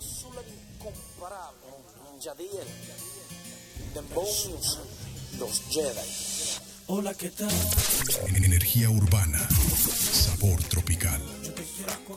cápsula incomparable. Yadiel, Dembow Music, Los Jedi. Hola, ¿qué tal? Energía urbana, sabor tropical.